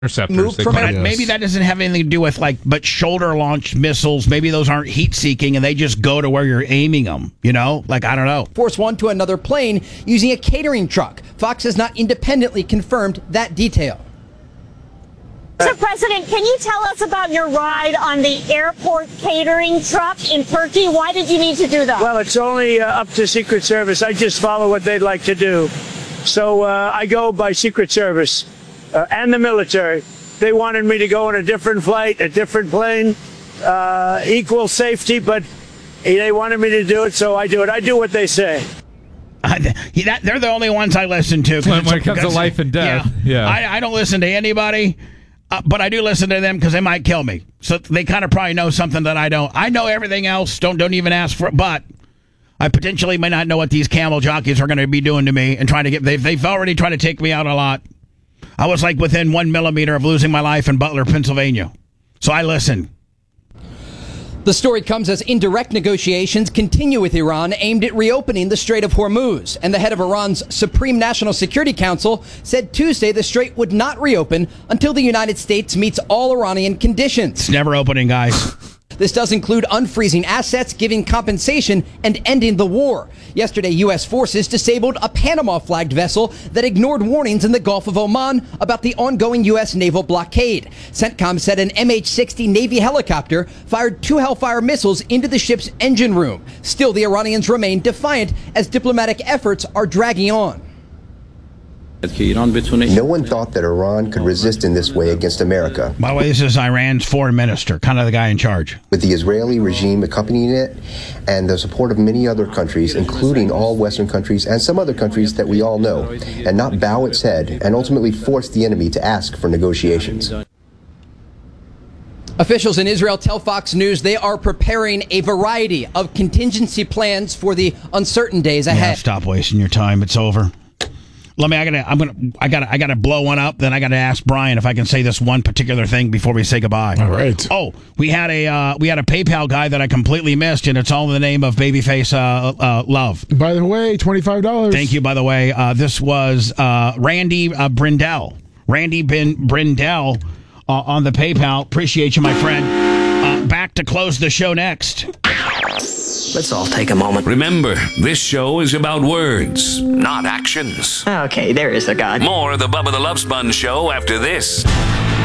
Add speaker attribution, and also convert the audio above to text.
Speaker 1: interceptors.
Speaker 2: Maybe that doesn't have anything to do with but shoulder-launched missiles. Maybe those aren't heat-seeking, and they just go to where you're aiming them. I don't know.
Speaker 3: Force one to another plane using a catering truck. Fox has not independently confirmed that detail.
Speaker 4: Mr. President, can you tell us about your ride on the airport catering truck in Turkey? Why did you need to do that?
Speaker 5: Well, it's only up to Secret Service. I just follow what they'd like to do. So I go by Secret Service and the military. They wanted me to go on a different flight, a different plane, equal safety, but they wanted me to do it, so I do it. I do what they say.
Speaker 2: They're the only ones I listen to.
Speaker 1: When it comes to life and death. Yeah.
Speaker 2: I don't listen to anybody. But I do listen to them because they might kill me. So they kind of probably know something that I don't. I know everything else. Don't even ask for it. But I potentially may not know what these camel jockeys are going to be doing to me and trying to get. They've already tried to take me out a lot. I was within 1 millimeter of losing my life in Butler, Pennsylvania. So I listen.
Speaker 3: The story comes as indirect negotiations continue with Iran aimed at reopening the Strait of Hormuz. And the head of Iran's Supreme National Security Council said Tuesday the strait would not reopen until the United States meets all Iranian conditions.
Speaker 2: It's never opening, guys.
Speaker 3: This does include unfreezing assets, giving compensation, and ending the war. Yesterday, U.S. forces disabled a Panama-flagged vessel that ignored warnings in the Gulf of Oman about the ongoing U.S. naval blockade. CENTCOM said an MH-60 Navy helicopter fired 2 Hellfire missiles into the ship's engine room. Still, the Iranians remain defiant as diplomatic efforts are dragging on.
Speaker 6: No one thought that Iran could resist in this way against America.
Speaker 2: By the way, this is Iran's foreign minister, kind of the guy in charge.
Speaker 6: With the Israeli regime accompanying it and the support of many other countries, including all Western countries and some other countries that we all know, and not bow its head and ultimately force the enemy to ask for negotiations.
Speaker 3: Officials in Israel tell Fox News they are preparing a variety of contingency plans for the uncertain days ahead.
Speaker 2: Yeah, stop wasting your time. It's over. I gotta blow one up. Then I gotta ask Brian if I can say this one particular thing before we say goodbye.
Speaker 1: All right.
Speaker 2: Oh, we had a PayPal guy that I completely missed, and it's all in the name of Babyface Love.
Speaker 1: By the way, $25.
Speaker 2: Thank you. By the way, this was Randy Brindell. Randy Brindell on the PayPal. Appreciate you, my friend. Back to close the show next.
Speaker 7: Let's all take a moment.
Speaker 8: Remember, this show is about words, not actions.
Speaker 7: Okay, there is a God.
Speaker 8: More of the Bubba the Love Sponge Show after this.